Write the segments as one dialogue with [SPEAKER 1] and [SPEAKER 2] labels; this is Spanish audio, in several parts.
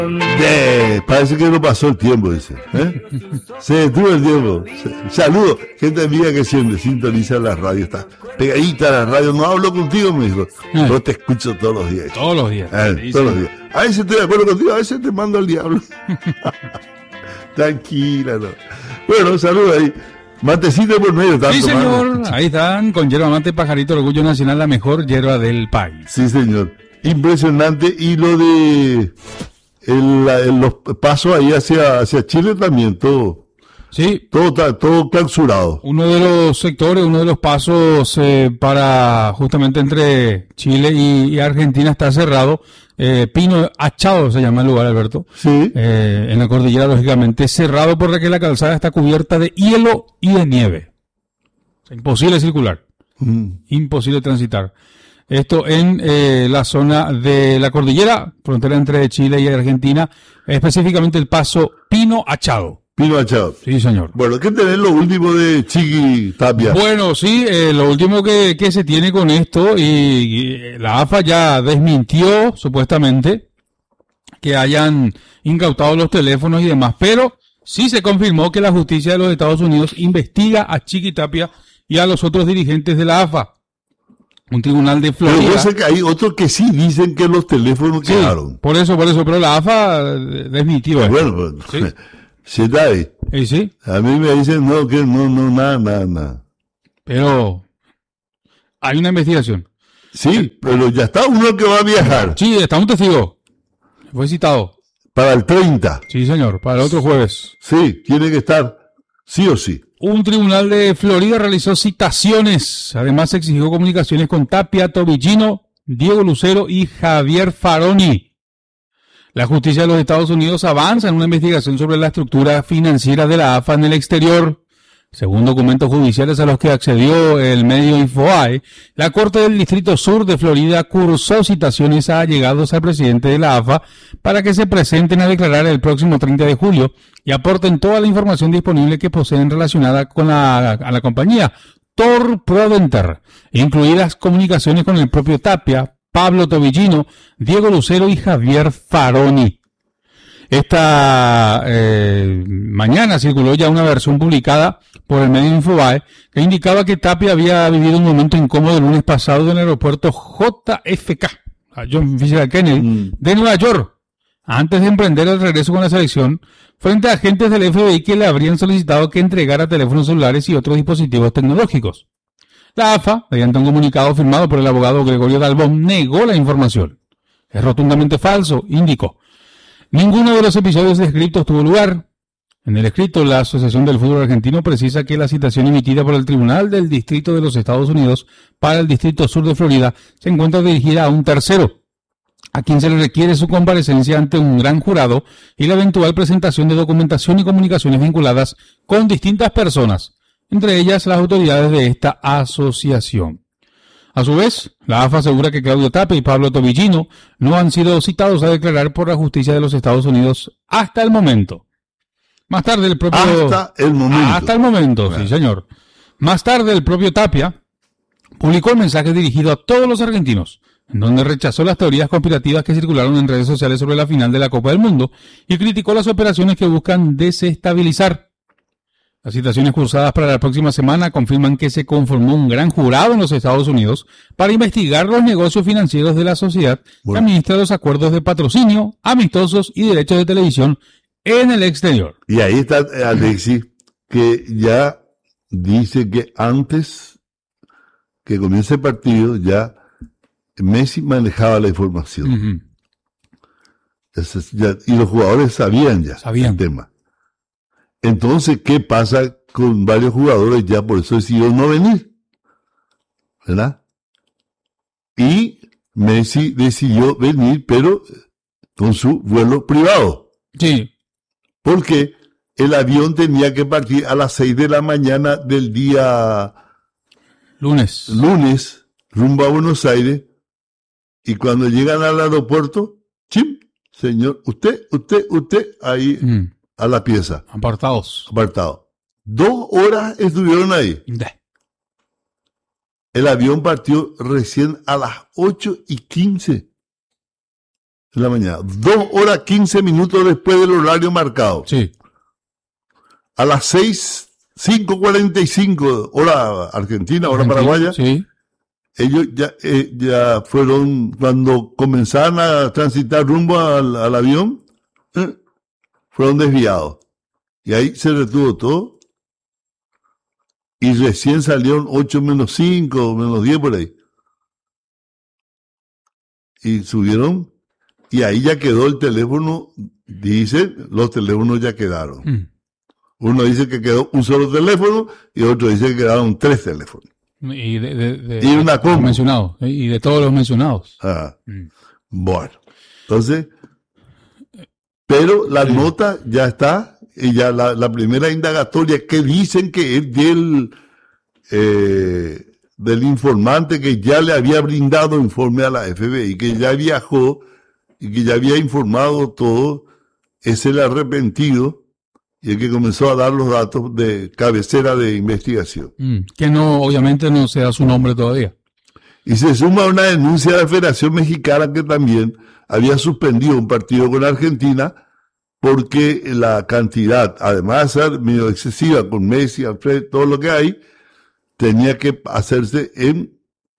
[SPEAKER 1] Parece que no pasó el tiempo, dice. Se detuvo el tiempo. Saludos, gente amiga que siempre sintoniza la radio, está pegadita a la radio. No hablo contigo, me dijo. Yo te escucho todos los días.
[SPEAKER 2] Todos los días.
[SPEAKER 1] Todos los días. A veces estoy de acuerdo contigo, a veces te mando al diablo. Tranquila, no. Bueno, saludos ahí. Matecito por medio, tanto.
[SPEAKER 2] Sí, señor. Ahí están, con yerba mate Pajarito Orgullo Nacional, la mejor yerba del país.
[SPEAKER 1] Sí, señor. Impresionante. Y lo de los pasos ahí hacia Chile también, todo.
[SPEAKER 2] Sí.
[SPEAKER 1] Todo clausurado.
[SPEAKER 2] Uno de los sectores, uno de los pasos para justamente entre Chile y Argentina está cerrado. Pino Achado se llama el lugar, Alberto.
[SPEAKER 1] Sí.
[SPEAKER 2] En la cordillera, lógicamente, cerrado porque la calzada está cubierta de hielo y de nieve. O sea, imposible circular. Imposible transitar. Esto en la zona de la cordillera, frontera entre Chile y Argentina, específicamente el paso Pino Achado.
[SPEAKER 1] Pino Achado.
[SPEAKER 2] Sí, señor.
[SPEAKER 1] Bueno, ¿qué tenés lo último de Chiqui Tapia?
[SPEAKER 2] Bueno, sí, lo último que se tiene con esto, y la AFA ya desmintió, supuestamente, que hayan incautado los teléfonos y demás, pero sí se confirmó que la justicia de los Estados Unidos investiga a Chiqui Tapia y a los otros dirigentes de la AFA. Un tribunal de Florida.
[SPEAKER 1] Pero yo sé que hay otros que sí dicen que los teléfonos quedaron.
[SPEAKER 2] Por eso, pero la AFA desmintió.
[SPEAKER 1] Bueno, pues, ¿sí? Sí, está ahí.
[SPEAKER 2] Sí.
[SPEAKER 1] A mí me dicen nada.
[SPEAKER 2] Pero hay una investigación.
[SPEAKER 1] Sí, pero ya está uno que va a viajar.
[SPEAKER 2] Sí, está un testigo. Fue citado.
[SPEAKER 1] Para el 30.
[SPEAKER 2] Sí, señor, para el otro jueves.
[SPEAKER 1] Sí, tiene que estar sí o sí.
[SPEAKER 2] Un tribunal de Florida realizó citaciones. Además, exigió comunicaciones con Tapia, Tobillino, Diego Lucero y Javier Faroni. La justicia de los Estados Unidos avanza en una investigación sobre la estructura financiera de la AFA en el exterior. Según documentos judiciales a los que accedió el medio Infobae, la Corte del Distrito Sur de Florida cursó citaciones a allegados al presidente de la AFA para que se presenten a declarar el próximo 30 de julio y aporten toda la información disponible que poseen relacionada con a la compañía Tor Prodenter, incluidas comunicaciones con el propio Tapia, Pablo Tobillino, Diego Lucero y Javier Faroni. Esta mañana circuló ya una versión publicada por el medio Infobae que indicaba que Tapia había vivido un momento incómodo el lunes pasado en el aeropuerto JFK, a John F. Kennedy, de Nueva York, antes de emprender el regreso con la selección, frente a agentes del FBI que le habrían solicitado que entregara teléfonos celulares y otros dispositivos tecnológicos. La AFA, mediante un comunicado firmado por el abogado Gregorio Dalbón, negó la información. Es rotundamente falso, indicó. Ninguno de los episodios descritos tuvo lugar. En el escrito, la Asociación del Fútbol Argentino precisa que la citación emitida por el Tribunal del Distrito de los Estados Unidos para el Distrito Sur de Florida se encuentra dirigida a un tercero, a quien se le requiere su comparecencia ante un gran jurado y la eventual presentación de documentación y comunicaciones vinculadas con distintas personas, entre ellas las autoridades de esta asociación. A su vez, la AFA asegura que Claudio Tapia y Pablo Tobillino no han sido citados a declarar por la justicia de los Estados Unidos hasta el momento. Más tarde el propio... Hasta el momento, claro. Sí, señor. Más tarde el propio Tapia publicó el mensaje dirigido a todos los argentinos, en donde rechazó las teorías conspirativas que circularon en redes sociales sobre la final de la Copa del Mundo y criticó las operaciones que buscan desestabilizar. Las citaciones cursadas para la próxima semana confirman que se conformó un gran jurado en los Estados Unidos para investigar los negocios financieros de la sociedad que administra los acuerdos de patrocinio, amistosos y derechos de televisión en el exterior.
[SPEAKER 1] Y ahí está Alexis, que ya dice que antes que comience el partido ya Messi manejaba la información. Y los jugadores sabían el tema. Entonces, ¿qué pasa con varios jugadores? Ya por eso decidió no venir, ¿verdad? Y Messi decidió venir, pero con su vuelo privado.
[SPEAKER 2] Sí.
[SPEAKER 1] Porque el avión tenía que partir a las 6 de la mañana del día lunes, rumbo a Buenos Aires, y cuando llegan al aeropuerto, ¡chim! Señor, usted, ahí... a la pieza.
[SPEAKER 2] Apartados.
[SPEAKER 1] 2 horas estuvieron ahí. El avión partió recién a las 8:15. de la mañana. 2 horas 15 minutos después del horario marcado.
[SPEAKER 2] Sí.
[SPEAKER 1] A las 5:45, hora argentina, hora paraguaya.
[SPEAKER 2] Sí.
[SPEAKER 1] Ellos ya fueron, cuando comenzaron a transitar rumbo al avión, fueron desviados. Y ahí se retuvo todo. Y recién salieron 8 menos 5, menos 10 por ahí. Y subieron, y ahí ya quedó el teléfono. Dicen, los teléfonos ya quedaron. Uno dice que quedó un solo teléfono, y otro dice que quedaron 3 teléfonos.
[SPEAKER 2] Y
[SPEAKER 1] y una combo.
[SPEAKER 2] Mencionados, y de todos los mencionados.
[SPEAKER 1] Bueno, entonces, pero la nota ya está, y ya la primera indagatoria que dicen que es del informante que ya le había brindado informe a la FBI, que ya viajó y que ya había informado todo, es el arrepentido y el que comenzó a dar los datos de cabecera de investigación.
[SPEAKER 2] Que no, obviamente no se da su nombre todavía.
[SPEAKER 1] Y se suma una denuncia de la Federación Mexicana que también había suspendido un partido con Argentina porque la cantidad, además de ser medio excesiva con Messi, Alfred, todo lo que hay, tenía que hacerse en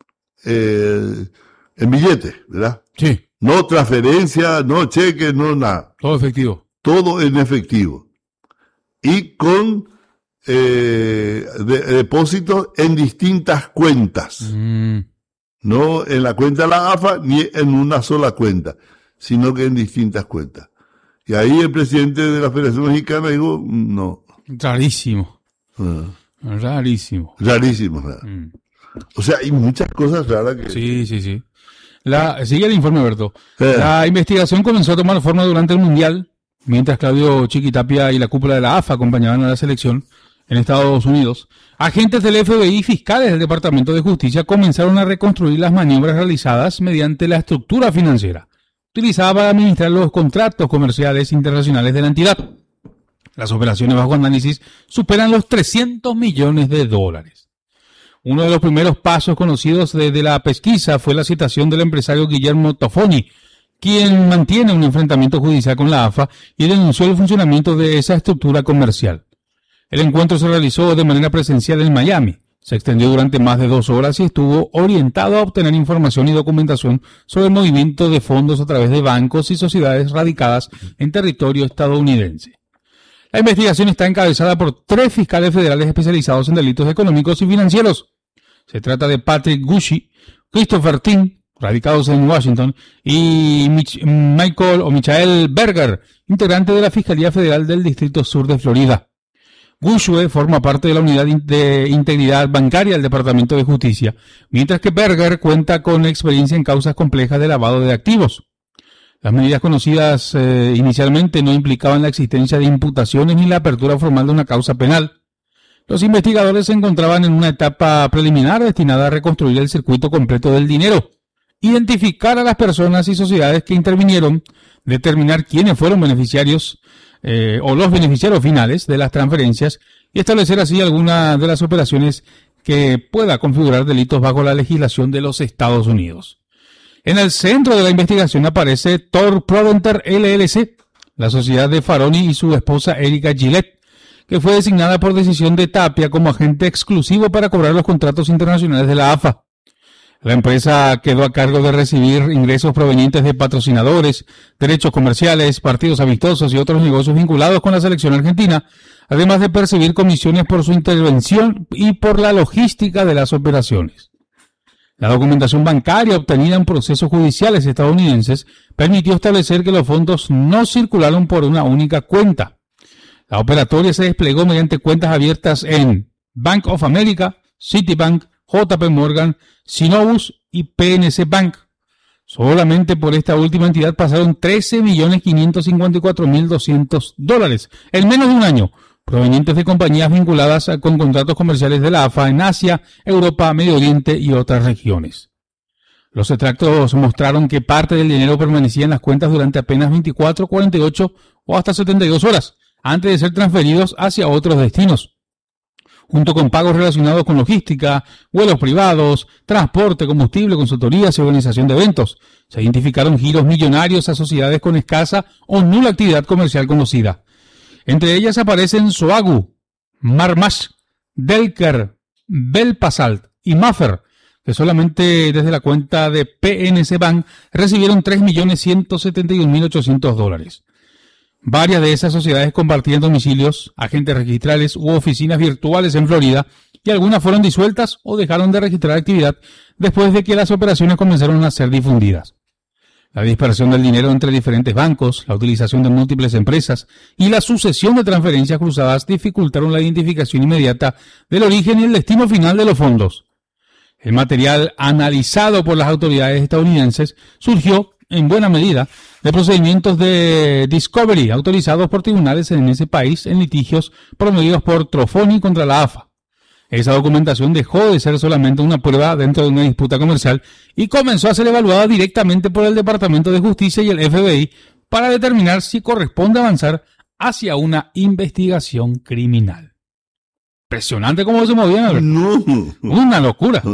[SPEAKER 1] billetes, ¿verdad?
[SPEAKER 2] Sí.
[SPEAKER 1] No transferencia, no cheques, no nada.
[SPEAKER 2] Todo efectivo.
[SPEAKER 1] Todo en efectivo. Y con depósitos en distintas cuentas. No en la cuenta de la AFA ni en una sola cuenta, sino que en distintas cuentas. Y ahí el presidente de la Federación Mexicana dijo, no.
[SPEAKER 2] Rarísimo. Rarísimo.
[SPEAKER 1] Rarísimo. O sea, hay muchas cosas raras que...
[SPEAKER 2] Sí. Sigue el informe, Alberto. La investigación comenzó a tomar forma durante el Mundial, mientras Claudio Chiquitapia y la cúpula de la AFA acompañaban a la selección en Estados Unidos. Agentes del FBI y fiscales del Departamento de Justicia comenzaron a reconstruir las maniobras realizadas mediante la estructura financiera utilizada para administrar los contratos comerciales internacionales de la entidad. Las operaciones bajo análisis superan los $300 millones. Uno de los primeros pasos conocidos desde la pesquisa fue la citación del empresario Guillermo Tofoni, quien mantiene un enfrentamiento judicial con la AFA y denunció el funcionamiento de esa estructura comercial. El encuentro se realizó de manera presencial en Miami. Se extendió durante más de 2 horas y estuvo orientado a obtener información y documentación sobre el movimiento de fondos a través de bancos y sociedades radicadas en territorio estadounidense. La investigación está encabezada por 3 fiscales federales especializados en delitos económicos y financieros. Se trata de Patrick Gucci, Christopher Ting, radicados en Washington, y Michael Berger, integrante de la Fiscalía Federal del Distrito Sur de Florida. Gushue forma parte de la Unidad de Integridad Bancaria del Departamento de Justicia, mientras que Berger cuenta con experiencia en causas complejas de lavado de activos. Las medidas conocidas inicialmente no implicaban la existencia de imputaciones ni la apertura formal de una causa penal. Los investigadores se encontraban en una etapa preliminar destinada a reconstruir el circuito completo del dinero, identificar a las personas y sociedades que intervinieron, determinar quiénes fueron beneficiarios o los beneficiarios finales de las transferencias y establecer así alguna de las operaciones que pueda configurar delitos bajo la legislación de los Estados Unidos. En el centro de la investigación aparece Thor Proventer LLC, la sociedad de Faroni y su esposa Erika Gillette, que fue designada por decisión de Tapia como agente exclusivo para cobrar los contratos internacionales de la AFA. La empresa quedó a cargo de recibir ingresos provenientes de patrocinadores, derechos comerciales, partidos amistosos y otros negocios vinculados con la selección argentina, además de percibir comisiones por su intervención y por la logística de las operaciones. La documentación bancaria obtenida en procesos judiciales estadounidenses permitió establecer que los fondos no circularon por una única cuenta. La operatoria se desplegó mediante cuentas abiertas en Bank of America, Citibank, JP Morgan, Synovus y PNC Bank. Solamente por esta última entidad pasaron $13.554.200 en menos de un año, provenientes de compañías vinculadas con contratos comerciales de la AFA en Asia, Europa, Medio Oriente y otras regiones. Los extractos mostraron que parte del dinero permanecía en las cuentas durante apenas 24, 48 o hasta 72 horas, antes de ser transferidos hacia otros destinos. junto con pagos relacionados con logística, vuelos privados, transporte, combustible, consultorías y organización de eventos. Se identificaron giros millonarios a sociedades con escasa o nula actividad comercial conocida. Entre ellas aparecen Soagu, Marmash, Delker, Belpasalt y Maffer, que solamente desde la cuenta de PNC Bank recibieron $3.171.800. Varias de esas sociedades compartían domicilios, agentes registrales u oficinas virtuales en Florida, y algunas fueron disueltas o dejaron de registrar actividad después de que las operaciones comenzaron a ser difundidas. La dispersión del dinero entre diferentes bancos, la utilización de múltiples empresas y la sucesión de transferencias cruzadas dificultaron la identificación inmediata del origen y el destino final de los fondos. El material analizado por las autoridades estadounidenses surgió, en buena medida, de procedimientos de discovery autorizados por tribunales en ese país en litigios promovidos por Trofoni contra la AFA. Esa documentación dejó de ser solamente una prueba dentro de una disputa comercial y comenzó a ser evaluada directamente por el Departamento de Justicia y el FBI para determinar si corresponde avanzar hacia una investigación criminal. Impresionante cómo se movían.
[SPEAKER 1] No.
[SPEAKER 2] Una locura.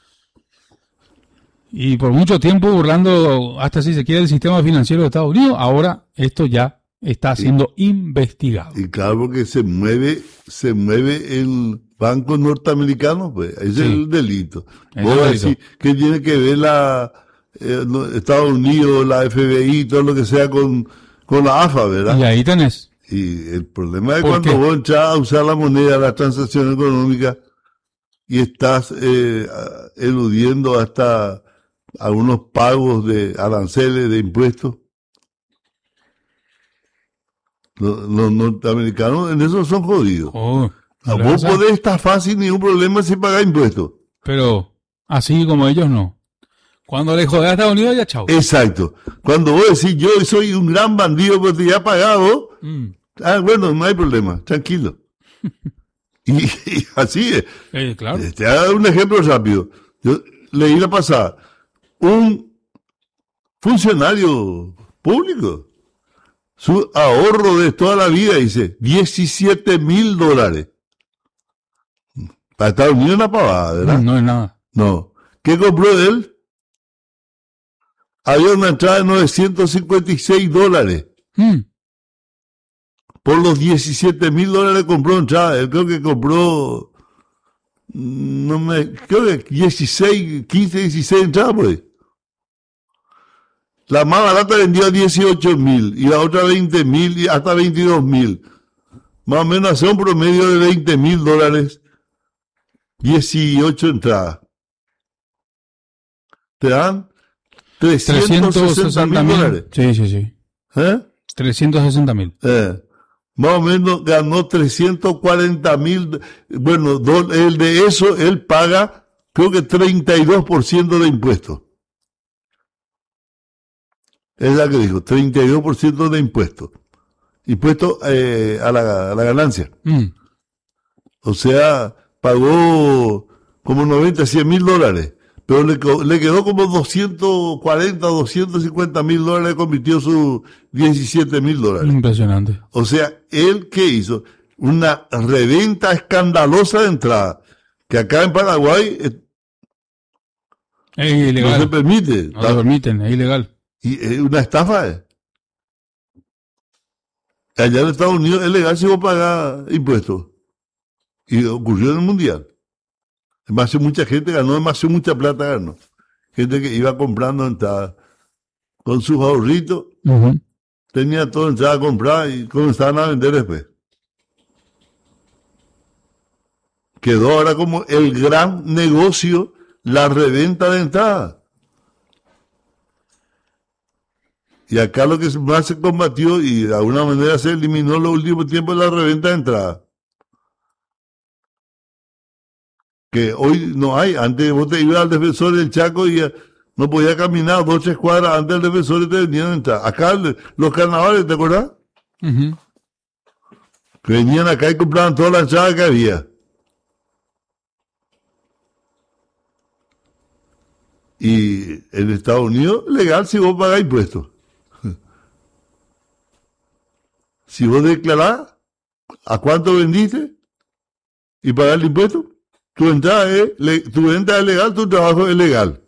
[SPEAKER 2] Y por mucho tiempo burlando, hasta si se quiere, el sistema financiero de Estados Unidos, ahora esto ya está siendo investigado.
[SPEAKER 1] Y claro, porque se mueve el banco norteamericano, pues, ese es el delito. Vos decís, ¿qué tiene que ver Estados Unidos, la FBI, todo lo que sea con la AFA, verdad?
[SPEAKER 2] Y ahí tenés.
[SPEAKER 1] Y el problema es cuando vos entras a usar la moneda, la transacción económica, y estás eludiendo hasta algunos pagos de aranceles, de impuestos. Los norteamericanos en eso son jodidos. Vos podés estar fácil, ningún problema sin pagar impuestos.
[SPEAKER 2] Pero así como ellos no. Cuando le jodés a Estados Unidos, ya chao.
[SPEAKER 1] Exacto. Cuando vos decís, yo soy un gran bandido porque te he pagado, bueno, no hay problema, tranquilo. y así es.
[SPEAKER 2] Claro.
[SPEAKER 1] Te voy a dar un ejemplo rápido. Yo leí la pasada. Un funcionario público, su ahorro de toda la vida, dice, $17,000. Para Estados Unidos una pavada, ¿verdad?
[SPEAKER 2] No es nada.
[SPEAKER 1] No. ¿Qué compró él? Había una entrada de $956. Por los $17,000 compró entrada. Él creo que compró, creo que 15, 16 entradas por ahí. La más barata vendió a 18,000 y la otra 20,000 y hasta 22,000. Más o menos hace un promedio de $20,000. 18 entradas. Te dan $360,000.
[SPEAKER 2] Sí. 360,000.
[SPEAKER 1] Más o menos ganó 340,000. Bueno, el de eso, él paga, creo que 32% de impuestos. Es la que dijo, 32% de impuestos. Impuestos a la ganancia. O sea, pagó como 90, $100,000. Pero le quedó como 240, $250,000, convirtió sus $17,000.
[SPEAKER 2] Impresionante.
[SPEAKER 1] O sea, ¿él qué hizo? Una reventa escandalosa de entrada, que acá en Paraguay
[SPEAKER 2] es ilegal.
[SPEAKER 1] No se permite.
[SPEAKER 2] No se permiten, es ilegal.
[SPEAKER 1] Y es una estafa. Allá en Estados Unidos es legal si vos pagás impuestos. Y ocurrió en el Mundial. Demasiado mucha gente ganó, demasiado mucha plata ganó. Gente que iba comprando entradas con sus ahorritos, tenía todo entrada comprada y comenzaban a vender después. Quedó ahora como el gran negocio la reventa de entradas. Y acá lo que más se combatió y de alguna manera se eliminó en los últimos tiempos la reventa de entradas. Que hoy no hay. Antes vos te ibas al Defensor del Chaco y no podías caminar 2 o 3 cuadras antes del Defensor y te venían a entrar. Acá los carnavales, ¿te acuerdas? Que venían acá y compraban todas las entradas que había. Y en Estados Unidos, legal si vos pagás impuestos. Si vos declarás a cuánto vendiste, y pagar el impuesto. Tu venta es legal, tu trabajo es legal.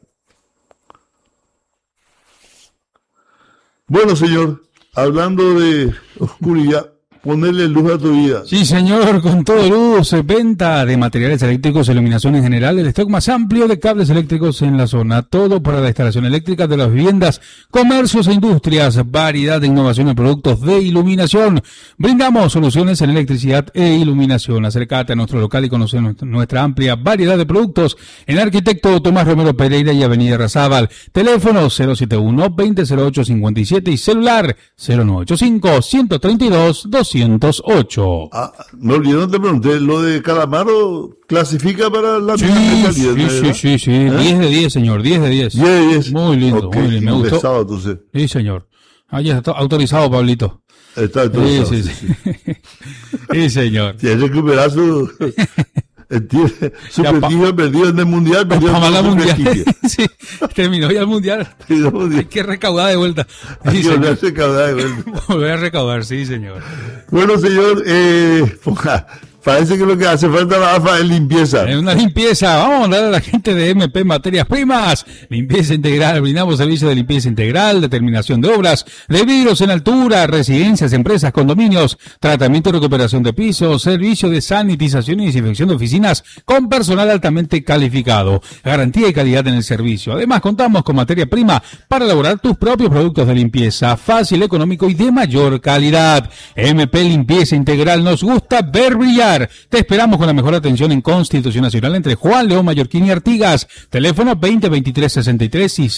[SPEAKER 1] Bueno, señor, hablando de oscuridad, ponerle luz a tu vida.
[SPEAKER 2] Sí, señor, con todo luz, venta de materiales eléctricos, iluminación en general, el stock más amplio de cables eléctricos en la zona, todo para la instalación eléctrica de las viviendas, comercios e industrias, variedad de innovación en productos de iluminación. Brindamos soluciones en electricidad e iluminación. Acércate a nuestro local y conoce nuestra amplia variedad de productos en Arquitecto Tomás Romero Pereira y Avenida Razábal. Teléfono 071-2008-57 y celular 0985-132-208.
[SPEAKER 1] No olvidé, no te pregunté, lo de Calamaro clasifica para la misma calidad.
[SPEAKER 2] Sí. 10 de 10, señor, 10 de 10.
[SPEAKER 1] 10 de 10.
[SPEAKER 2] Muy lindo, okay, muy lindo, me gustó.
[SPEAKER 1] Pesado, entonces.
[SPEAKER 2] Sí, señor. Ahí está autorizado, Pablito.
[SPEAKER 1] Está autorizado.
[SPEAKER 2] Sí. Sí, señor.
[SPEAKER 1] Tiene que recuperar su prestigio perdido en el Mundial.
[SPEAKER 2] Sí, terminó ya el Mundial. Hay que recaudar de vuelta.
[SPEAKER 1] Hay que volver a recaudar de vuelta.
[SPEAKER 2] Volver a recaudar, sí, señor.
[SPEAKER 1] Bueno, señor, parece que lo que hace falta la AFA es limpieza.
[SPEAKER 2] Es una limpieza. Vamos a mandar a la gente de MP Materias Primas. Limpieza integral. Brindamos servicio de limpieza integral, determinación de obras, de vidrios en altura, residencias, empresas, condominios, tratamiento y recuperación de pisos, servicio de sanitización y desinfección de oficinas con personal altamente calificado. Garantía y calidad en el servicio. Además, contamos con materia prima para elaborar tus propios productos de limpieza. Fácil, económico y de mayor calidad. MP Limpieza Integral. Nos gusta ver brillar. Te esperamos con la mejor atención en Constitución Nacional entre Juan León, Mallorquín y Artigas. Teléfono 2023-63 y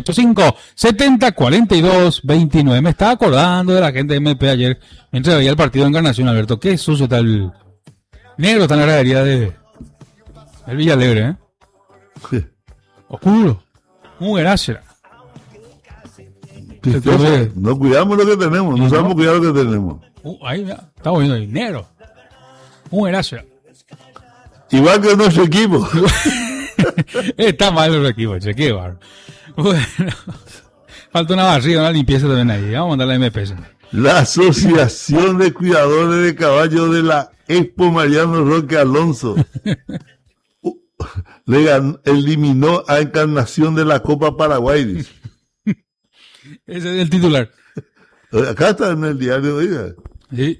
[SPEAKER 2] 0985-7042-29. Me estaba acordando de la gente de MP ayer mientras veía el partido de Encarnación, Alberto. Qué sucio está el negro, está en la gradería de el Villalegre, ¿eh? Sí. Oscuro. Muy gracias.
[SPEAKER 1] No cuidamos lo que tenemos, no sabemos cuidar lo que tenemos.
[SPEAKER 2] Ahí, estamos viendo ahí, negro. Muy gracias.
[SPEAKER 1] Igual que nuestro equipo.
[SPEAKER 2] Está mal nuestro equipo, qué barro. Bueno, falta una barriga, una limpieza también ahí. Vamos a mandar la MP.
[SPEAKER 1] La Asociación de Cuidadores de Caballos de la Expo Mariano Roque Alonso eliminó a Encarnación de la Copa Paraguay.
[SPEAKER 2] Ese es el titular.
[SPEAKER 1] Acá está en el diario, oiga.
[SPEAKER 2] Sí.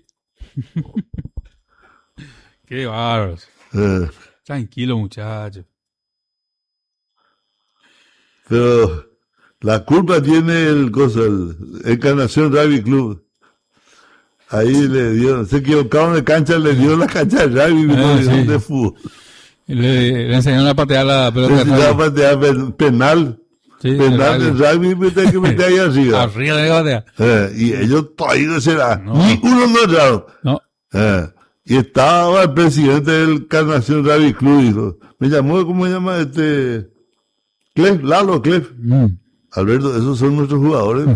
[SPEAKER 2] Qué bárbaros. Tranquilo, muchacho.
[SPEAKER 1] Pero la culpa tiene el Encarnación Rugby Club. Ahí le dio, se equivocaron de cancha, le dio la cancha de rugby de fútbol.
[SPEAKER 2] Le enseñaron a patear la pelota.
[SPEAKER 1] Le enseñaron a patear penal. Sí, penal del rugby, pues hay que meter ahí arriba.
[SPEAKER 2] Arriba de batea.
[SPEAKER 1] Y ellos todavía no será. Ni uno no entraron.
[SPEAKER 2] No.
[SPEAKER 1] Y estaba el presidente del Encarnación Rugby Club, dijo, me llamó, ¿cómo se llama? Lalo Clef. Alberto, esos son nuestros jugadores.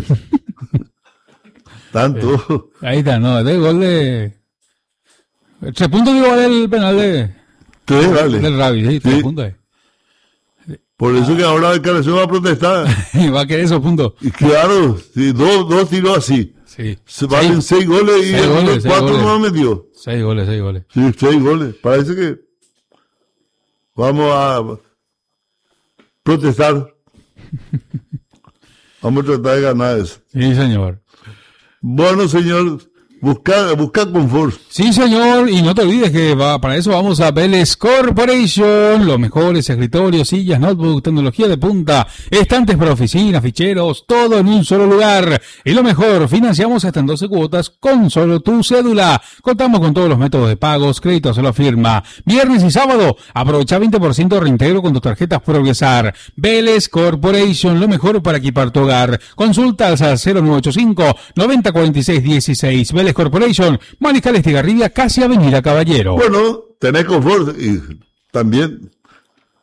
[SPEAKER 1] Tanto.
[SPEAKER 2] Ahí está, no, de gol de 3 puntos igual el penal de
[SPEAKER 1] 3, vale.
[SPEAKER 2] Del Rugby, sí, 3 puntos ahí.
[SPEAKER 1] Por eso que ahora el Encarnación va a protestar.
[SPEAKER 2] Va a querer esos puntos.
[SPEAKER 1] Y claro, sí, dos tiros así.
[SPEAKER 2] Sí.
[SPEAKER 1] Se valen 6 goles y el 4 no metió.
[SPEAKER 2] 6 goles.
[SPEAKER 1] Sí, 6 goles. Parece que vamos a protestar. Vamos a tratar de ganar eso.
[SPEAKER 2] Sí, señor.
[SPEAKER 1] Bueno, señor, busca confort.
[SPEAKER 2] Sí, señor, y no te olvides que para eso vamos a Vélez Corporation, los mejores escritorios, sillas, notebook, tecnología de punta, estantes para oficinas, ficheros, todo en un solo lugar. Y lo mejor, financiamos hasta en 12 cuotas con solo tu cédula. Contamos con todos los métodos de pagos, crédito a sola firma. Viernes y sábado, aprovecha 20% de reintegro con tus tarjetas Progresar. Vélez Corporation, lo mejor para equipar tu hogar. Consultas al 0985-904616. Vélez Corporation, Mariscal Estigarribia, casi Avenida Caballero.
[SPEAKER 1] Bueno, tenés confort y también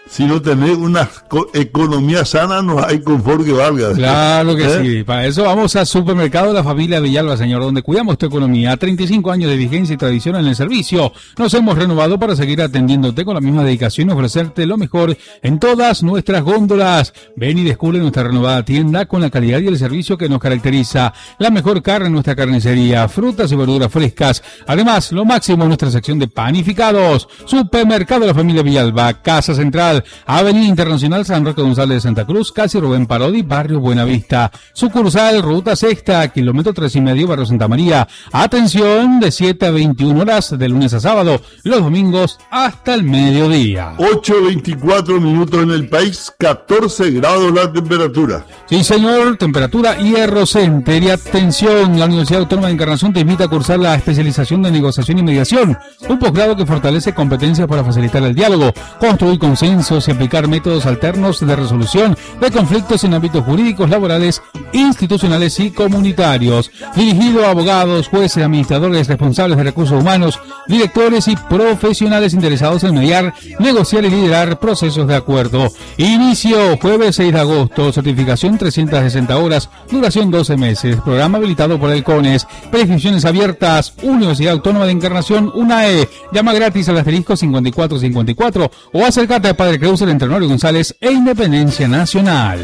[SPEAKER 1] Si no tenés una economía sana, no hay confort que valga.
[SPEAKER 2] Claro que sí. Para eso vamos a Supermercado de la Familia Villalba, señor, donde cuidamos tu economía. 35 años de vigencia y tradición en el servicio. Nos hemos renovado para seguir atendiéndote con la misma dedicación y ofrecerte lo mejor en todas nuestras góndolas. Ven y descubre nuestra renovada tienda con la calidad y el servicio que nos caracteriza. La mejor carne en nuestra carnicería, frutas y verduras frescas. Además, lo máximo en nuestra sección de panificados. Supermercado de la Familia Villalba, Casa Central, Avenida Internacional San Roque González de Santa Cruz, casi Rubén Parodi, Barrio Buenavista. Sucursal, Ruta Sexta, kilómetro 3,5, Barrio Santa María. Atención, de 7 a 21 horas, de lunes a sábado, los domingos hasta el mediodía.
[SPEAKER 1] 8:24 minutos en el país, 14 grados la temperatura.
[SPEAKER 2] Sí, señor, temperatura Hierro Center. Y atención, la Universidad Autónoma de Encarnación te invita a cursar la especialización de negociación y mediación, un posgrado que fortalece competencias para facilitar el diálogo, construir consensos y aplicar métodos alternos de resolución de conflictos en ámbitos jurídicos, laborales, institucionales y comunitarios. Dirigido a abogados, jueces, administradores, responsables de recursos humanos, directores y profesionales interesados en mediar, negociar y liderar procesos de acuerdo. Inicio jueves 6 de agosto, certificación 360 horas, duración 12 meses, programa habilitado por el CONES, prescripciones abiertas, Universidad Autónoma de Encarnación, UNAE. Llama gratis al asterisco 5454 o acércate a Padre Creuser entre Honorio González e Independencia Nacional.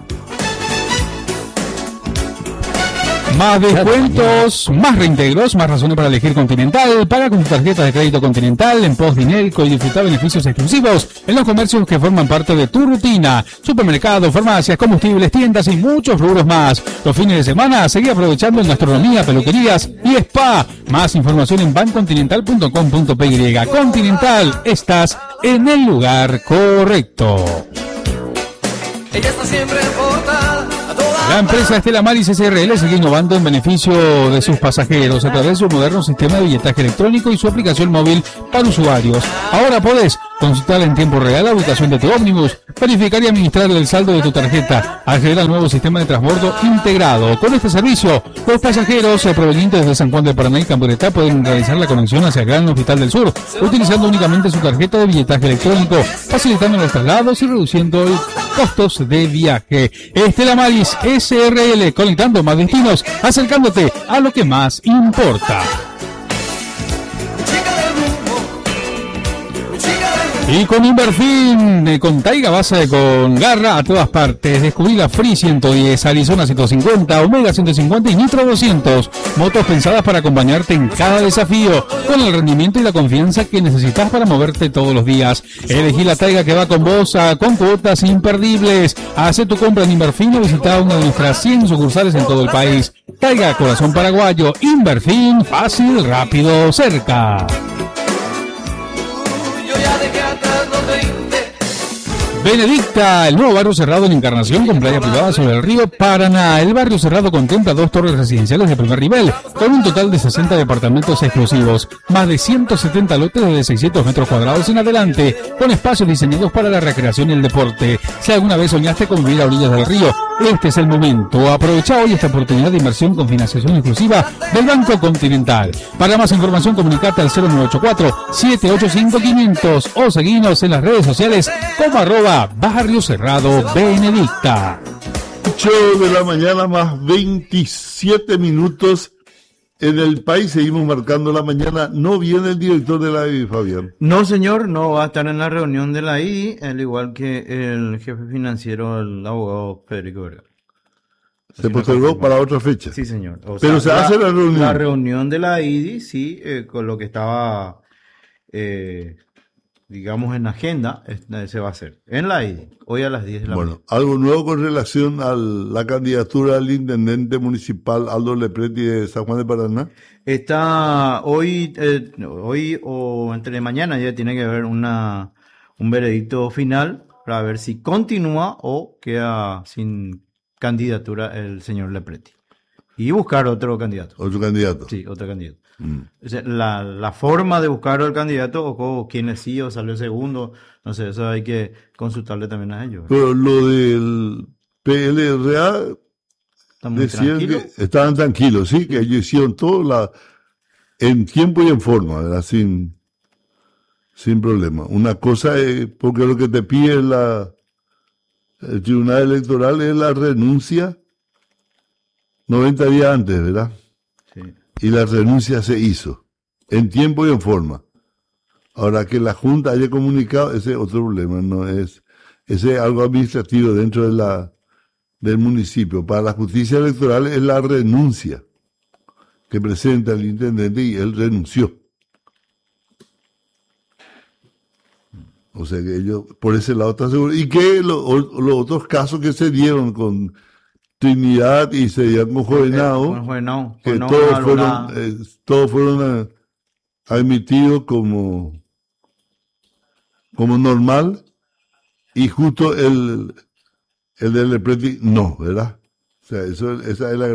[SPEAKER 2] Más descuentos, más reintegros, más razones para elegir Continental. Paga con tu tarjeta de crédito Continental en Post Dinérico y disfruta beneficios exclusivos en los comercios que forman parte de tu rutina. Supermercados, farmacias, combustibles, tiendas y muchos rubros más. Los fines de semana seguí aprovechando en gastronomía, peluquerías y spa. Más información en bancontinental.com.py. Continental, estás en el lugar correcto.
[SPEAKER 3] Ella está siempre portada.
[SPEAKER 2] La empresa Estela Maris SRL sigue innovando en beneficio de sus pasajeros a través de un moderno sistema de billetaje electrónico y su aplicación móvil para usuarios. Ahora podés consultar en tiempo real la ubicación de tu ómnibus, verificar y administrar el saldo de tu tarjeta, acceder al nuevo sistema de transbordo integrado. Con este servicio, los pasajeros provenientes de San Juan de Paraná y Camporetá pueden realizar la conexión hacia el Gran Hospital del Sur, utilizando únicamente su tarjeta de billetaje electrónico, facilitando los traslados y reduciendo costos de viaje. Estela Maris SRL, conectando más destinos, acercándote a lo que más importa. Y con Inverfin, con Taiga vas con garra a todas partes. Descubrí la Free 110, Arizona 150, Omega 150 y Nitro 200. Motos pensadas para acompañarte en cada desafío, con el rendimiento y la confianza que necesitas para moverte todos los días. Elegí la Taiga que va con vos, con cuotas imperdibles. Haz tu compra en Inverfin o visita una de nuestras 100 sucursales en todo el país. Taiga, corazón paraguayo. Inverfin, fácil, rápido, cerca. Benedicta, el nuevo barrio cerrado en Encarnación con playa privada sobre el río Paraná. El barrio cerrado contempla 2 torres residenciales de primer nivel, con un total de 60 departamentos exclusivos, más de 170 lotes de 600 metros cuadrados en adelante, con espacios diseñados para la recreación y el deporte. Si alguna vez soñaste con vivir a orillas del río, este es el momento. Aprovecha hoy esta oportunidad de inversión con financiación exclusiva del Banco Continental. Para más información, comunicate al 0984-785-500 o seguinos en las redes sociales como @Barrio Cerrado Benedicta.
[SPEAKER 1] 8 de la mañana más 27 minutos en el país. Seguimos marcando la mañana. No viene el director de la IDI, Fabián.
[SPEAKER 4] No, señor, no va a estar en la reunión de la IDI, al igual que el jefe financiero, el abogado Federico Vergara.
[SPEAKER 1] Se postergó para otra fecha.
[SPEAKER 4] Sí, señor.
[SPEAKER 1] Pero se hace la reunión.
[SPEAKER 4] La reunión de la IDI, sí, con lo que estaba, digamos, en agenda, se va a hacer en la IDI, hoy a las 10 de la mañana.
[SPEAKER 1] Bueno, algo nuevo con relación a la candidatura al intendente municipal Aldo Lepretti de San Juan de Paraná.
[SPEAKER 4] Está hoy o entre mañana ya tiene que haber un veredicto final para ver si continúa o queda sin candidatura el señor Lepretti. Y buscar otro candidato.
[SPEAKER 1] Otro candidato.
[SPEAKER 4] Sí, otro candidato. O sea, la forma de buscar al candidato, o quién es sí o salió segundo, no sé, eso hay que consultarle también a ellos.
[SPEAKER 1] Pero lo del PLRA decían que estaban tranquilos, sí, que ellos hicieron todo en tiempo y en forma, ¿verdad? Sin sin problema. Una cosa es, porque lo que te pide el Tribunal Electoral es la renuncia 90 días antes, ¿verdad?
[SPEAKER 4] Sí.
[SPEAKER 1] Y la renuncia se hizo, en tiempo y en forma. Ahora, que la Junta haya comunicado, ese es otro problema, no es, ese es algo administrativo dentro del municipio. Para la justicia electoral es la renuncia que presenta el intendente y él renunció. O sea que ellos, por ese lado, están seguros. Y que los otros casos que se dieron con Trinidad y se dieron con Jovenao, que todos fueron admitidos como normal, y justo el del Lepreti no, ¿verdad? O sea, esa es la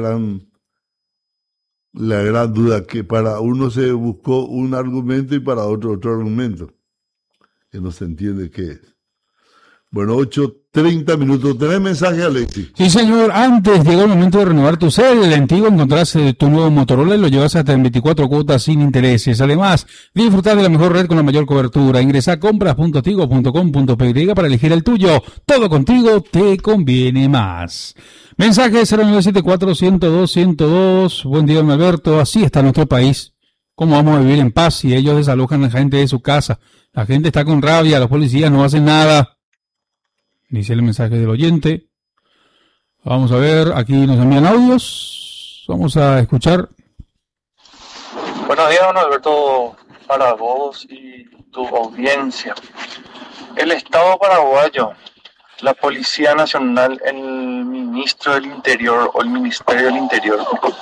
[SPEAKER 1] gran duda, que para uno se buscó un argumento y para otro argumento, que no se entiende qué es. Bueno, 8:30 minutos. ¿Tenés mensaje, Alexis?
[SPEAKER 2] Sí, señor. Antes llegó el momento de renovar tu cel. El antiguo, encontrás tu nuevo Motorola y lo llevas hasta en 24 cuotas sin intereses. Además, disfrutar de la mejor red con la mayor cobertura. Ingresa a compras.tigo.com.py para elegir el tuyo. Todo contigo te conviene más. Mensaje 0974-102-102. Buen día, don Alberto. Así está nuestro país. ¿Cómo vamos a vivir en paz si ellos desalojan a la gente de su casa? La gente está con rabia, los policías no hacen nada. Dice el mensaje del oyente. Vamos a ver, aquí nos envían audios. Vamos a escuchar.
[SPEAKER 5] Buenos días, don Alberto, para vos y tu audiencia. El Estado paraguayo, la Policía Nacional, el Ministro del Interior o el Ministerio del Interior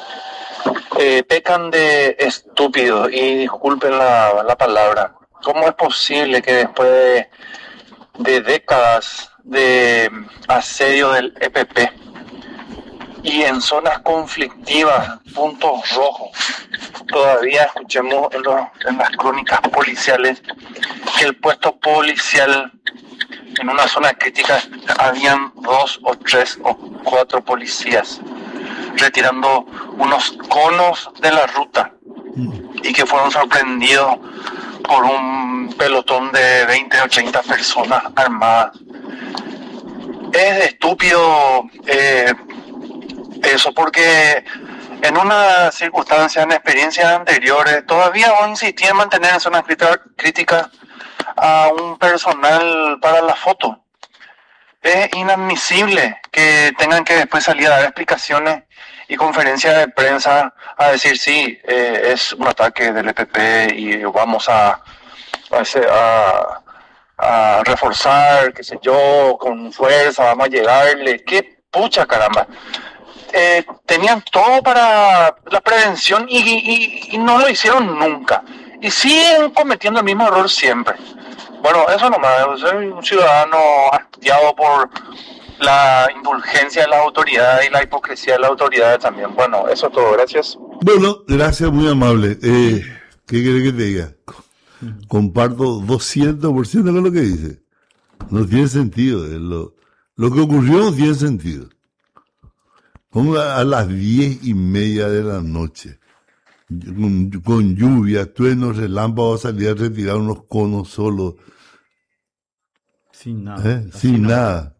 [SPEAKER 5] pecan de estúpidos, y disculpen la palabra. ¿Cómo es posible que después de décadas de asedio del EPP y en zonas conflictivas, puntos rojos, todavía escuchemos en las crónicas policiales que el puesto policial en una zona crítica habían 2 o 3 o 4 policías retirando unos conos de la ruta y que fueron sorprendidos por un pelotón de 20 o 30 personas armadas? Es de estúpido eso, porque en una circunstancia, en experiencias anteriores, todavía voy a insistir en mantener en zonas críticas a un personal para la foto. Es inadmisible que tengan que después salir a dar explicaciones y conferencias de prensa a decir sí, es un ataque del EPP y vamos a reforzar, qué sé yo, con fuerza, vamos a llegarle. ¡Qué pucha, caramba! Tenían todo para la prevención y no lo hicieron nunca. Y siguen cometiendo el mismo error siempre. Bueno, eso nomás. Soy un ciudadano hastiado por la indulgencia de las autoridades y la hipocresía de las autoridades también. Bueno, eso es todo. Gracias.
[SPEAKER 1] Bueno, gracias, muy amable. ¿Qué querés que te diga? Comparto 200% con lo que dice. No tiene sentido. Lo que ocurrió no tiene sentido. Como a las 10:30 de la noche, con lluvia, truenos, relámpagos, salir a retirar unos conos solos.
[SPEAKER 4] Sin nada.
[SPEAKER 1] Sin nada.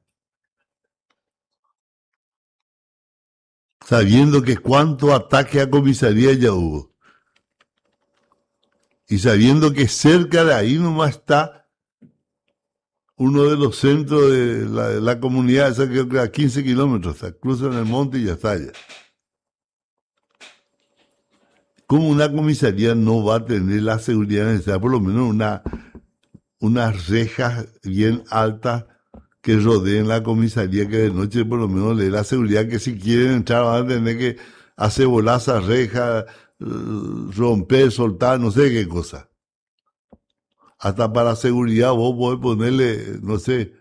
[SPEAKER 1] Sabiendo que cuánto ataque a comisaría ya hubo. Y sabiendo que cerca de ahí nomás está uno de los centros de la comunidad, esa que queda a 15 kilómetros, cruzan el monte y ya está allá. ¿Cómo una comisaría no va a tener la seguridad necesaria? Por lo menos unas rejas bien altas que rodeen la comisaría, que de noche por lo menos le dé la seguridad que si quieren entrar van a tener que hacer volar esas rejas, romper, soltar, no sé qué cosa. Hasta para seguridad vos podés ponerle, no sé,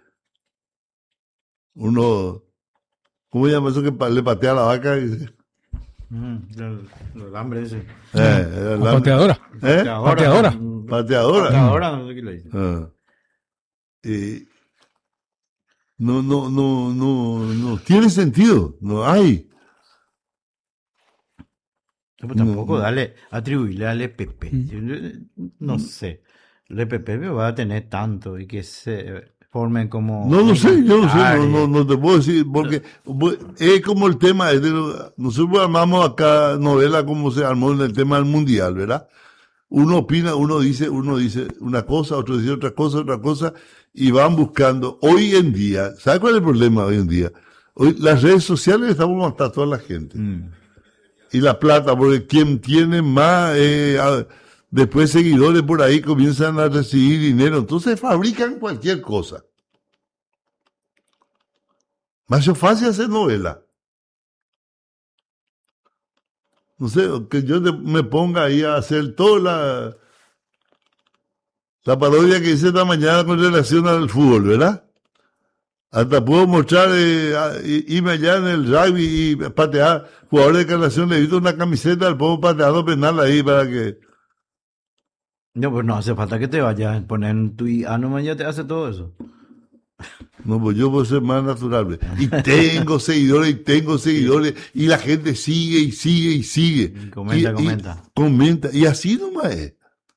[SPEAKER 1] ¿cómo se llama eso que le patea a la vaca?
[SPEAKER 4] El alambre ese.
[SPEAKER 2] Pateadora.
[SPEAKER 1] Pateadora.
[SPEAKER 4] Pateadora, no sé qué le dice.
[SPEAKER 1] No tiene sentido, no hay.
[SPEAKER 4] Pero tampoco atribuirle al EPP. No sé. el EPP va a tener tanto y que se formen como...
[SPEAKER 1] No lo sé, yo no sé, no te puedo decir, porque es como el tema, nosotros armamos acá novela como se armó en el tema del mundial, ¿verdad? Uno opina, uno dice una cosa, otro dice otra cosa, y van buscando. Hoy en día, ¿sabes cuál es el problema hoy en día? Hoy las redes sociales estamos matando a toda la gente. Y la plata, porque quien tiene más, después seguidores por ahí comienzan a recibir dinero, entonces fabrican cualquier cosa. Más fácil hacer novela. No sé, que yo me ponga ahí a hacer toda la parodia que hice esta mañana con relación al fútbol, ¿verdad? Hasta puedo mostrar, irme allá en el rugby y patear. Jugadores de Encarnación, le he visto una camiseta, le pongo pateando penal ahí para que...
[SPEAKER 4] No, pues no hace falta que te vayas a poner en tu IA nomás, ya te hace todo eso.
[SPEAKER 1] No, pues yo puedo ser más natural. Y tengo seguidores, y la gente sigue. Comenta. Y así nomás es.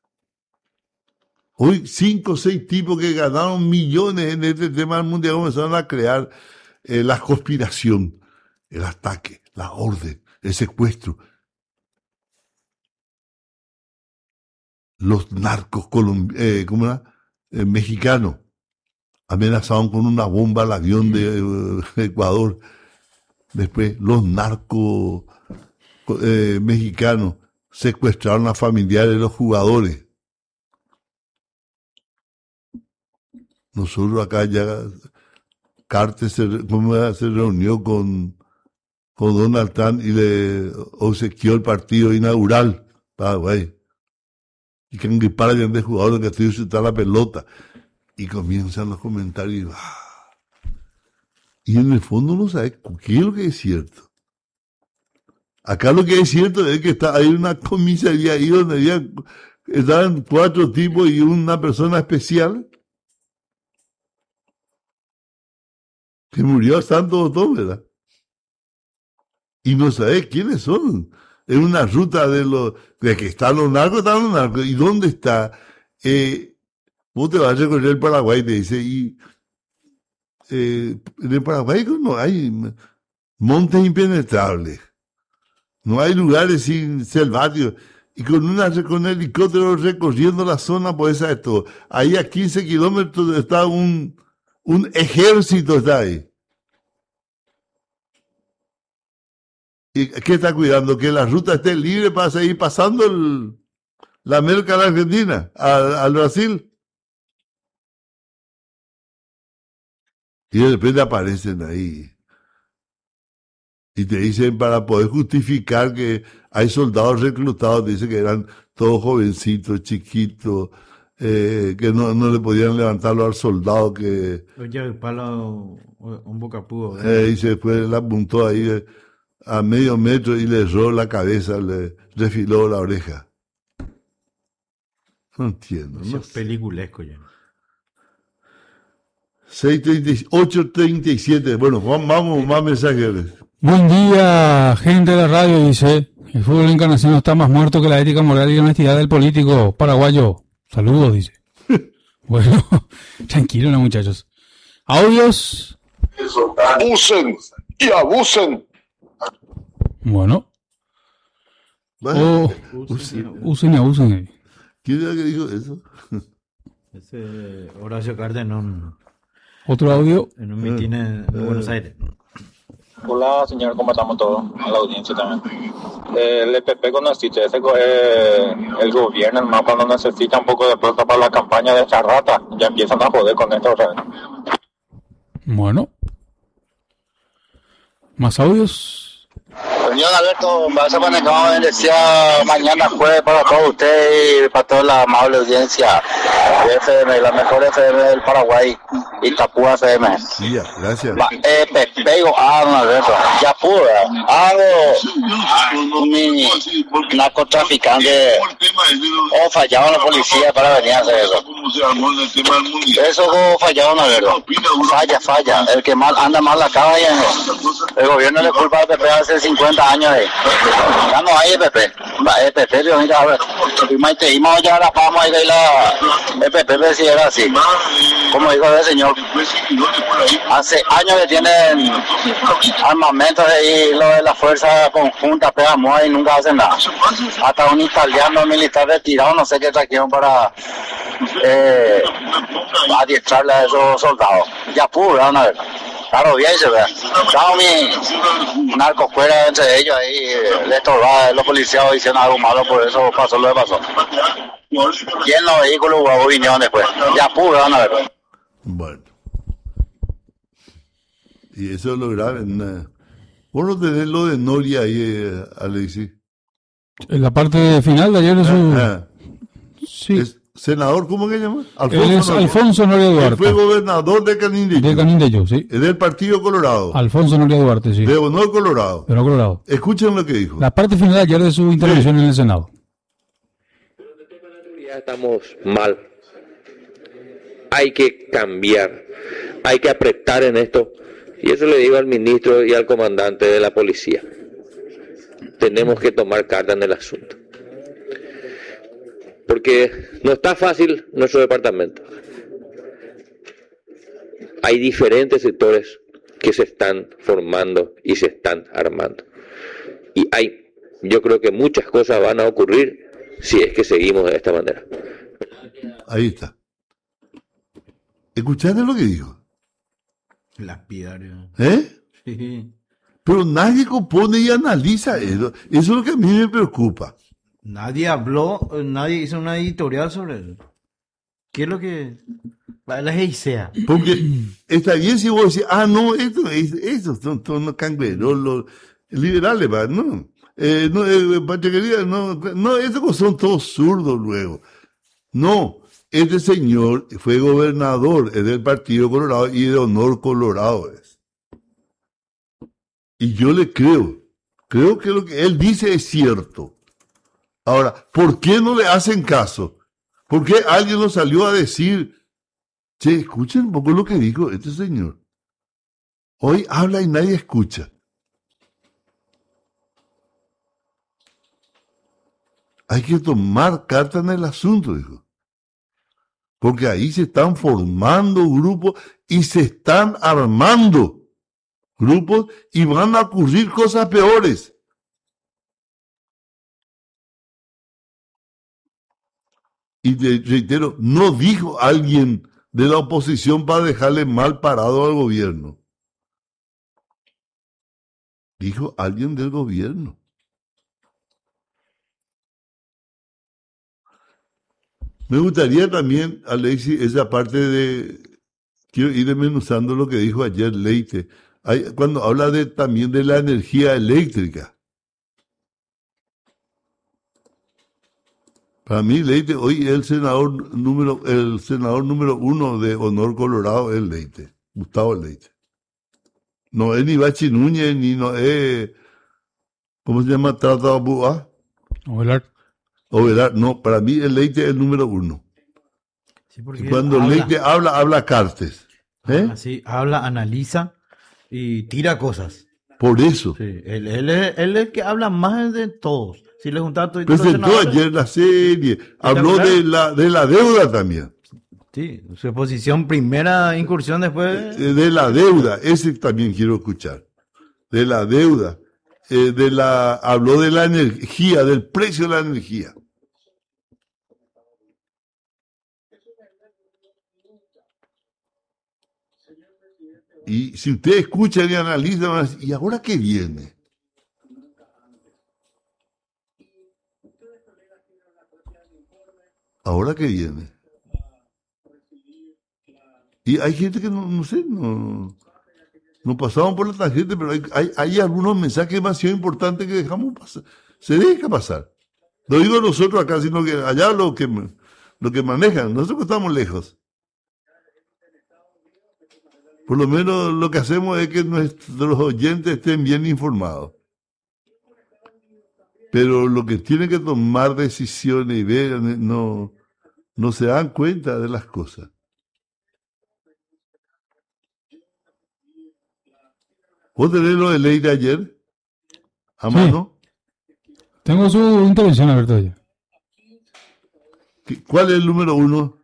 [SPEAKER 1] Hoy 5 o 6 tipos que ganaron millones en este tema del mundial comenzaron a crear la conspiración, el ataque, la orden, el secuestro. Los narcos mexicanos amenazaban con una bomba al avión de Ecuador. Después los narcos mexicanos secuestraron a familiares de los jugadores. Nosotros acá ya Carter se reunió con Donald Trump y le obsequió el partido inaugural. Paraguay. Y que en de jugadores que estoy chutar la pelota. Y comienzan los comentarios. Y en el fondo no sabes qué es lo que es cierto. Acá lo que es cierto es que hay una comisaría ahí donde estaban 4 tipos y una persona especial que murió a Santo Botón, ¿verdad? Y no sabes quiénes son. Es una ruta de que están los narcos. ¿Y dónde está? Vos te vas a recorrer el Paraguay, te dice, y en el Paraguay no hay montes impenetrables, no hay lugares sin selváticos, y con helicóptero recorriendo la zona, pues esa es todo. Ahí a 15 kilómetros está un ejército, está ahí. ¿Y qué está cuidando? Que la ruta esté libre para seguir pasando la merca a la Argentina, al Brasil. Y de repente aparecen ahí. Y te dicen, para poder justificar que hay soldados reclutados, dicen que eran todos jovencitos, chiquitos, que no le podían levantarlo al soldado que...
[SPEAKER 4] Oye, el palo, un bocapudo.
[SPEAKER 1] Y después le apuntó ahí a medio metro y le erró la cabeza, le refiló la oreja. No entiendo.
[SPEAKER 4] Eso es peliculesco ya.
[SPEAKER 1] 8:37. Bueno, vamos, más mensajes.
[SPEAKER 2] Buen día, gente de la radio, dice. El fútbol Encarnación está más muerto que la ética, moral y honestidad del político paraguayo. Saludos, dice. Bueno, tranquilo, no, muchachos. Audios.
[SPEAKER 6] Abusen y abusen.
[SPEAKER 2] Bueno. Usen y abusen.
[SPEAKER 1] ¿Quién era que dijo eso?
[SPEAKER 4] Ese Horacio Cardenón.
[SPEAKER 2] Otro audio.
[SPEAKER 4] En un mitin en Buenos Aires.
[SPEAKER 5] Hola, señor, ¿cómo estamos todos? A la audiencia también. El EPP cuando existe, el gobierno, hermano, cuando necesita un poco de plata para la campaña de esta rata, ya empiezan a joder con esto otra vez.
[SPEAKER 2] Bueno. ¿Más audios?
[SPEAKER 7] Señor Alberto, me hace para que vamos a bendecir mañana jueves para todos ustedes y para toda la amable audiencia de FM, la mejor FM del Paraguay, Itapúa FM.
[SPEAKER 1] Sí, gracias.
[SPEAKER 7] Pego, don Alberto, ya pude, hago mi narcotraficante o fallaron la policía para venir a hacer eso. Eso fallaron, Alberto. Falla. El que mal anda mal la calle, el gobierno le culpa al PP hace 50 años. Ya no hay PP. La EPP, mira, a ver, y te íbamos a llegar a Pamo y de la EPP, si era así. Como dijo el señor, hace años que tienen armamentos y lo de la fuerza conjunta, pegamos y nunca hacen nada. Hasta un italiano militar retirado, no sé qué trajeron para adiestrarle a esos soldados. Ya pudo, van a ver. Claro, bien se ve. Estaba mi narco fuera entre ellos ahí, le estorbaba, los policías hicieron algo malo, por eso pasó lo que pasó. Y en los vehículos huevos vinieron después. Ya pudo, van a ver.
[SPEAKER 1] Bueno. Y eso es lo grave. Vos no tenés lo de Noria ahí, Alexis.
[SPEAKER 2] En la parte final de ayer sí.
[SPEAKER 1] Senador, ¿cómo que se llama?
[SPEAKER 2] Alfonso Noria Duarte.
[SPEAKER 1] Él fue gobernador de Canindeyú.
[SPEAKER 2] De Canindeyú, sí.
[SPEAKER 1] Es del Partido Colorado.
[SPEAKER 2] Alfonso Noria Duarte, sí.
[SPEAKER 1] De Honor Colorado.
[SPEAKER 2] De Honor Colorado.
[SPEAKER 1] Escuchen lo que dijo.
[SPEAKER 2] La parte final de ayer de su intervención en el Senado.
[SPEAKER 8] Ya estamos mal. Hay que cambiar. Hay que apretar en esto. Y eso le digo al ministro y al comandante de la policía. Tenemos que tomar carta en el asunto. Porque no está fácil nuestro departamento. Hay diferentes sectores que se están formando y se están armando. Y yo creo que muchas cosas van a ocurrir si es que seguimos de esta manera.
[SPEAKER 1] Ahí está. ¿Escuchaste lo que dijo?
[SPEAKER 4] Lapidario.
[SPEAKER 1] Sí. Pero nadie compone y analiza eso. Eso es lo que a mí me preocupa.
[SPEAKER 4] Nadie habló, nadie hizo una editorial sobre eso. ¿Qué es lo que la sea?
[SPEAKER 1] Porque está bien si vos decís, no, estos son los cangreros, los liberales, no. Pachequería, no, estos son todos zurdos luego. No, este señor fue gobernador, es del Partido Colorado y de Honor Colorado es. Y yo le creo que lo que él dice es cierto. Ahora, ¿por qué no le hacen caso? ¿Por qué alguien nos salió a decir, che, escuchen un poco lo que dijo este señor? Hoy habla y nadie escucha. Hay que tomar carta en el asunto, dijo. Porque ahí se están formando grupos y se están armando grupos y van a ocurrir cosas peores. Y te reitero, no dijo alguien de la oposición para dejarle mal parado al gobierno. Dijo alguien del gobierno. Me gustaría también, Alexis, esa parte quiero ir desmenuzando lo que dijo ayer Leite, cuando habla también de la energía eléctrica. Para mí, Leite, hoy el senador número 1 de Honor Colorado es Leite, Gustavo Leite. No es ni Bachi Núñez, ni no es, ¿cómo se llama? Trata Bua. Ovelar. No, para mí el Leite es el número 1. Sí, y cuando Leite habla cartes.
[SPEAKER 4] Sí, habla, analiza y tira cosas.
[SPEAKER 1] Por eso.
[SPEAKER 4] Sí, él es el que habla más de todos. Si le juntaba todo
[SPEAKER 1] presentó ayer la serie, habló de la deuda también.
[SPEAKER 4] Sí, su exposición, primera incursión después.
[SPEAKER 1] De la deuda, ese también quiero escuchar. De la deuda, habló de la energía, del precio de la energía. Y si ustedes escuchan y analizan, van a decir, ¿y ahora qué viene? ¿Ahora qué viene? Y hay gente que no pasaban por la tangente, pero hay algunos mensajes demasiado importantes que dejamos pasar. Se deja pasar. No digo nosotros acá, sino que allá lo que manejan. Nosotros estamos lejos. Por lo menos lo que hacemos es que nuestros oyentes estén bien informados. Pero lo que tienen que tomar decisiones y ver, no se dan cuenta de las cosas. ¿Vos tenés lo de ley de ayer? ¿A mano?
[SPEAKER 2] Tengo su intervención abierta ya.
[SPEAKER 1] ¿Cuál es el número 1?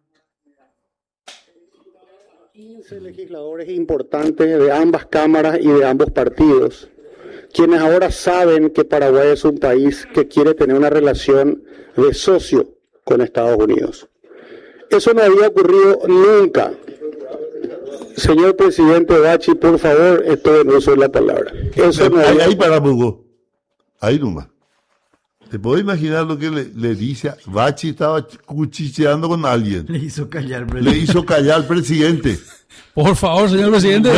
[SPEAKER 9] 15 legisladores importantes de ambas cámaras y de ambos partidos, quienes ahora saben que Paraguay es un país que quiere tener una relación de socio con Estados Unidos. Eso no había ocurrido nunca. Señor presidente Bachi, por favor, estoy en uso de la palabra. Eso no había...
[SPEAKER 1] Ahí para Hugo. Ahí nomás. ¿Te puedo imaginar lo que le dice? Bachi estaba cuchicheando con alguien.
[SPEAKER 4] Le hizo callar
[SPEAKER 1] al presidente.
[SPEAKER 2] Por favor, señor presidente.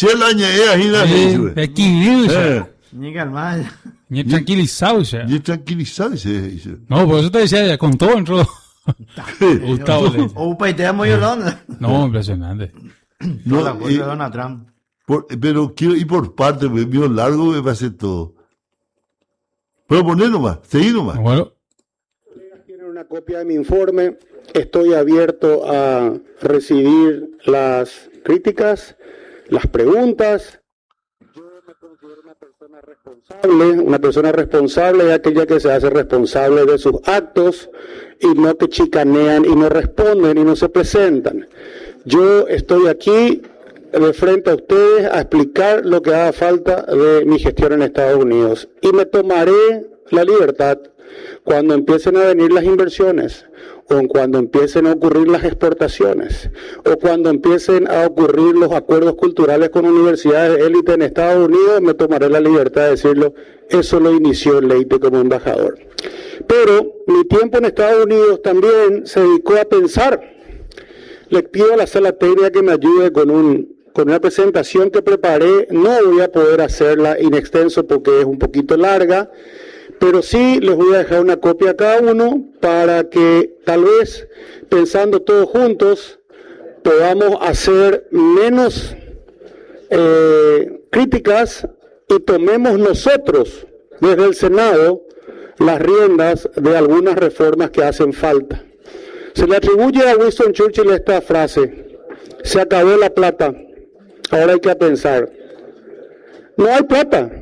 [SPEAKER 2] Ni tranquilizado. No, por eso te decía, ya con todo entró.
[SPEAKER 4] Gustavo. O paiteamos Yolanda.
[SPEAKER 2] No, impresionante.
[SPEAKER 4] No, la cosa de Donald Trump.
[SPEAKER 1] Pero quiero ir por parte, porque mío largo me va a hacer todo. Pero poner nomás, seguir nomás.
[SPEAKER 2] Bueno.
[SPEAKER 9] Tienen una copia de mi informe. Estoy abierto a recibir las críticas, las preguntas. Yo me considero una persona responsable. Una persona responsable es aquella que se hace responsable de sus actos y no que chicanean y no responden y no se presentan. Yo estoy aquí de frente a ustedes a explicar lo que haga falta de mi gestión en Estados Unidos. Y me tomaré la libertad cuando empiecen a venir las inversiones, o cuando empiecen a ocurrir las exportaciones, o cuando empiecen a ocurrir los acuerdos culturales con universidades de élite en Estados Unidos, me tomaré la libertad de decirlo. Eso lo inició Leite como embajador. Pero mi tiempo en Estados Unidos también se dedicó a pensar. Le pido a la sala técnica que me ayude con una presentación que preparé. No voy a poder hacerla in extenso porque es un poquito larga, pero sí les voy a dejar una copia a cada uno para que tal vez, pensando todos juntos, podamos hacer menos críticas y tomemos nosotros, desde el Senado, las riendas de algunas reformas que hacen falta. Se le atribuye a Winston Churchill esta frase: se acabó la plata, ahora hay que pensar. No hay plata.